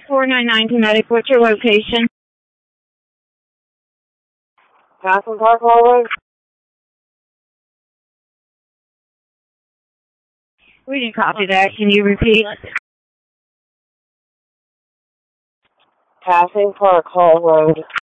499 Kinetic. What's your location? Passing Park Hall Road. We didn't copy that. Can you repeat? Passing Park Hall Road.